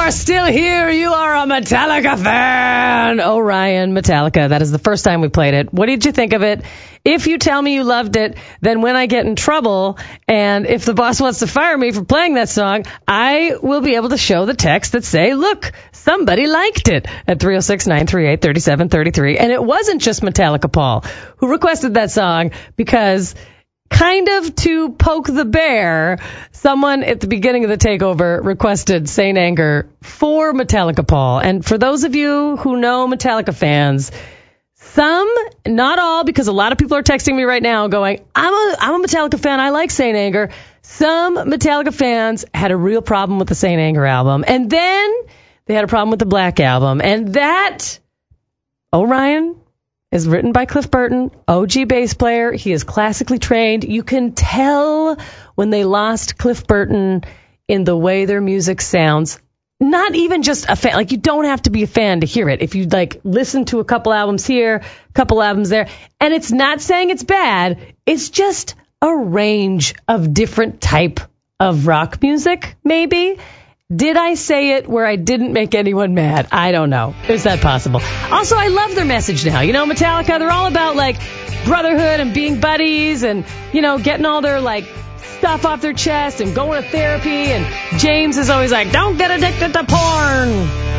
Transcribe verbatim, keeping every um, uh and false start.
are still here, you are a Metallica fan. Orion, Metallica. That is the first time we played it. What did you think of it? If you tell me you loved it, then when I get in trouble, and if the boss wants to fire me for playing that song, I will be able to show the text that say, look, somebody liked it at three oh six, nine three eight, three seven three three. And it wasn't just Metallica Paul who requested that song, because kind of to poke the bear, someone at the beginning of the takeover requested Saint Anger for Metallica Paul. And for those of you who know Metallica fans, some, not all, because a lot of people are texting me right now going, I'm a, I'm a Metallica fan, I like Saint Anger. Some Metallica fans had a real problem with the Saint Anger album. And then they had a problem with the Black Album. And that, Orion, is written by Cliff Burton, O G bass player. He is classically trained. You can tell when they lost Cliff Burton in the way their music sounds. Not even just a fan. Like, you don't have to be a fan to hear it. If you, like, listen to a couple albums here, a couple albums there. And it's not saying it's bad. It's just a range of different type of rock music, maybe. Did I say it where I didn't make anyone mad? I don't know. Is that possible? Also, I love their message now. You know, Metallica, they're all about, like, brotherhood and being buddies and, you know, getting all their, like, stuff off their chest and going to therapy. And James is always like, don't get addicted to porn.